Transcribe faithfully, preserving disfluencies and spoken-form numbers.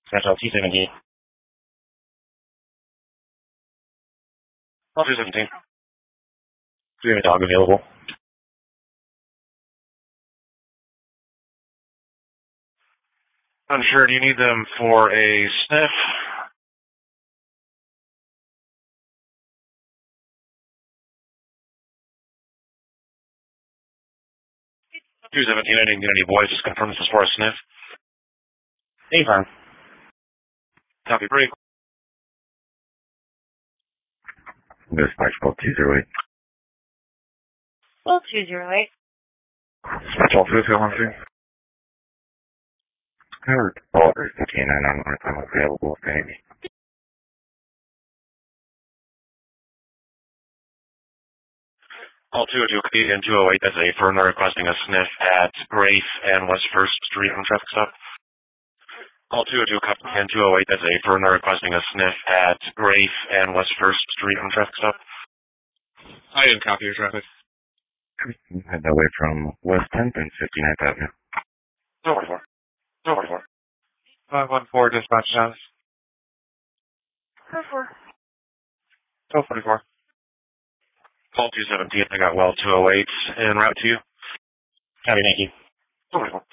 Special T seventeen. Well, two seventeen. Do you have a dog available? Unsure, do you need them for a sniff? two seventeen, I didn't get any voice, just confirm this is for a sniff. Affirm. Copy, break. Dispatch call two zero eight. Well, two zero eight. Special two seven two. Howard, Oliver, fifteen nine nine one, I'm available, thank you. Call two oh two and two oh eight as a firm requesting a sniff at Grace and West First Street on traffic stop. Call two oh two and two oh eight as a firm requesting a sniff at Grace and West First Street on traffic stop. I didn't copy your traffic. Head that way from West tenth and fifty-ninth Avenue. two forty-four. two forty-four. five one four, dispatch status. Four four. twelve forty-four. Call two seventeen, I got well two oh eight en route to you. Copy, thank you. two forty-four.